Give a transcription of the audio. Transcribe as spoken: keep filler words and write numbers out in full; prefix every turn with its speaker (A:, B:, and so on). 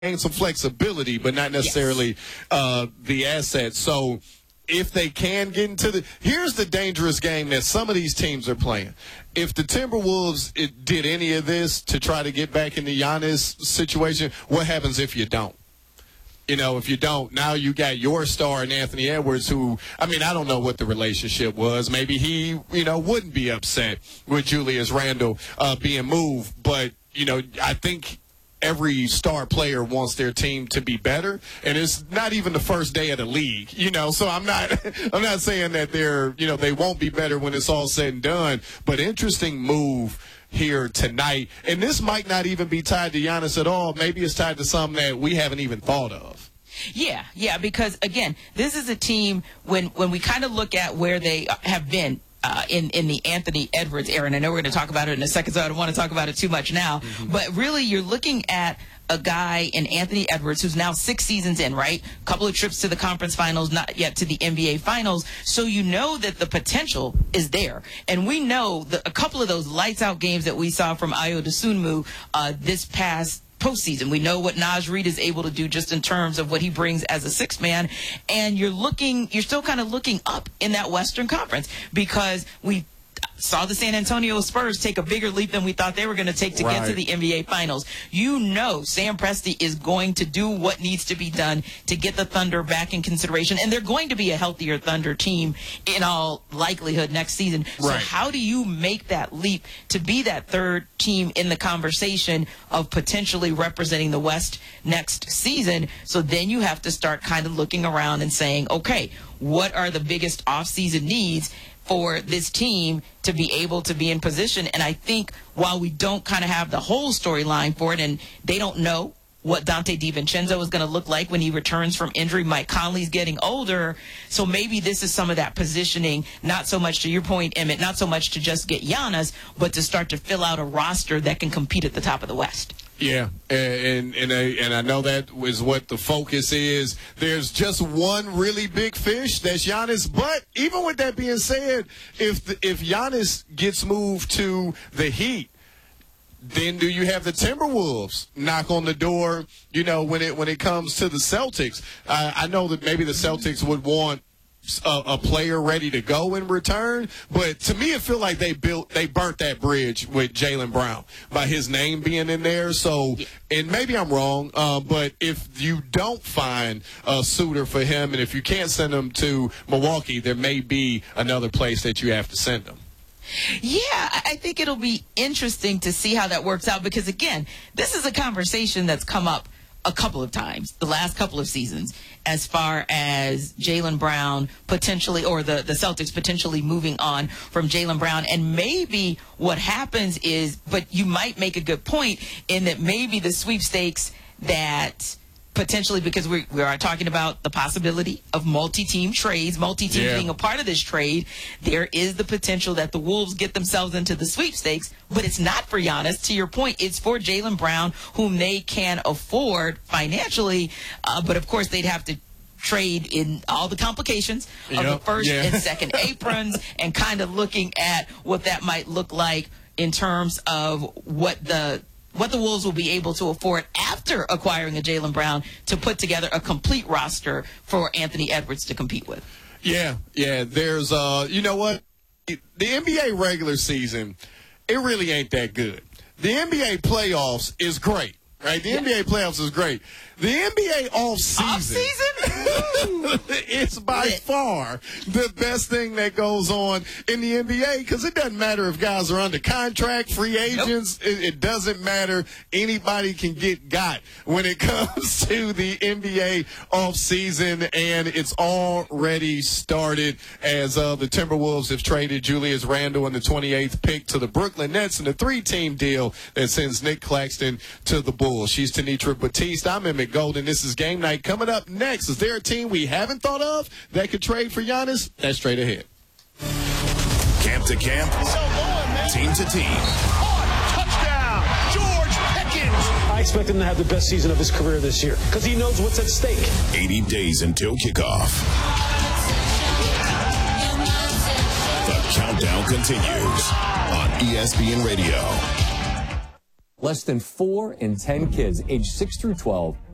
A: gain some flexibility, but not necessarily yes. uh, the assets. So if they can get into the – here's the dangerous game that some of these teams are playing. If the Timberwolves it, did any of this to try to get back in the Giannis situation, what happens if you don't? You know, if you don't, now you got your star in Anthony Edwards who, I mean, I don't know what the relationship was. Maybe he, you know, wouldn't be upset with Julius Randle uh, being moved. But, you know, I think every star player wants their team to be better. And it's not even the first day of the league, you know. So I'm not I'm not saying that they're, you know, they won't be better when it's all said and done. But interesting move here tonight. And this might not even be tied to Giannis at all. Maybe it's tied to something that we haven't even thought of.
B: Yeah, yeah, because, again, this is a team, when, when we kind of look at where they have been uh, in, in the Anthony Edwards era, and I know we're going to talk about it in a second, so I don't want to talk about it too much now, mm-hmm. but really you're looking at a guy in Anthony Edwards who's now six seasons in, right? A couple of trips to the conference finals, not yet to the N B A finals. So you know that the potential is there. And we know that a couple of those lights out games that we saw from Ayo Dosunmu uh, this past postseason. We know what Naz Reid is able to do just in terms of what he brings as a six man. And you're looking, you're still kind of looking up in that Western Conference because we saw the San Antonio Spurs take a bigger leap than we thought they were going to take to right. get to the N B A Finals. You know Sam Presti is going to do what needs to be done to get the Thunder back in consideration, and they're going to be a healthier Thunder team in all likelihood next season. Right. So how do you make that leap to be that third team in the conversation of potentially representing the West next season? So then you have to start kind of looking around and saying, okay, what are the biggest offseason needs for this team to be able to be in position? And I think while we don't kind of have the whole storyline for it, and they don't know what Dante DiVincenzo is going to look like when he returns from injury. Mike Conley's getting older, so maybe this is some of that positioning, not so much to your point, Emmett, not so much to just get Giannis, but to start to fill out a roster that can compete at the top of the West.
A: Yeah, and and I, and I know that was what the focus is. There's just one really big fish, that's Giannis. But even with that being said, if the, if Giannis gets moved to the Heat, then do you have the Timberwolves knock on the door? You know, when it when it comes to the Celtics, uh, I know that maybe the Celtics would want A, a player ready to go in return, but to me it feel like they built they burnt that bridge with Jaylen Brown by his name being in there. So, and maybe I'm wrong, uh, but if you don't find a suitor for him, and if you can't send him to Milwaukee, there may be another place that you have to send him.
B: Yeah, I think it'll be interesting to see how that works out, because again, this is a conversation that's come up a couple of times the last couple of seasons, as far as Jaylen Brown potentially, or the, the Celtics potentially moving on from Jaylen Brown. And maybe what happens is, but you might make a good point in that maybe the sweepstakes that potentially, because we, we are talking about the possibility of multi-team trades, multi-team yeah. being a part of this trade, there is the potential that the Wolves get themselves into the sweepstakes, but it's not for Giannis. To your point, it's for Jaylen Brown, whom they can afford financially, uh, but of course they'd have to trade in all the complications of yep. the first yeah. and second aprons, and kind of looking at what that might look like in terms of what the what the Wolves will be able to afford after acquiring a Jaylen Brown to put together a complete roster for Anthony Edwards to compete with.
A: Yeah, yeah. There's, uh, you know what? The N B A regular season, it really ain't that good. The N B A playoffs is great, right? The yeah. N B A playoffs is great. The N B A off-season,
B: off-season?
A: it's by yeah. far the best thing that goes on in the N B A, because it doesn't matter if guys are under contract, free agents. Nope. It, it doesn't matter. Anybody can get got when it comes to the N B A off-season, and it's already started as uh, the Timberwolves have traded Julius Randle and the twenty-eighth pick to the Brooklyn Nets in a three-team deal that sends Nick Claxton to the Bulls. She's Tenitra Batiste. I'm Emmett Golden. This is Game Night. Coming up next, is there a team we haven't thought of that could trade for Giannis? That's straight ahead.
C: Camp to camp, team to team.
D: Touchdown, George Pickens.
E: I expect him to have the best season of his career this year because he knows what's at stake.
C: eighty days until kickoff. The countdown continues on E S P N Radio.
F: Less than four in ten kids aged six through twelve